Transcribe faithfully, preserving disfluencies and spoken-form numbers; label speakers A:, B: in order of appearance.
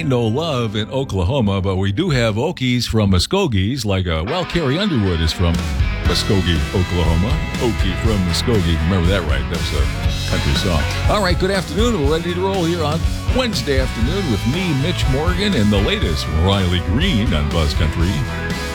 A: No love in Oklahoma, but we do have Okies from Muskogees, like, uh, well, Carrie Underwood is from Muskogee, Oklahoma. Okie from Muskogee. Remember that right. That was a country song. All right, good afternoon. We're ready to roll here on Wednesday afternoon with me, Mitch Morgan, and the latest Riley Green on Buzz Country.